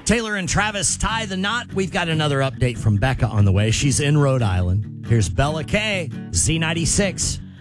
Taylor and Travis tie the knot. We've got another update from Becca on the way. She's in Rhode Island. Here's Bella K, Z96.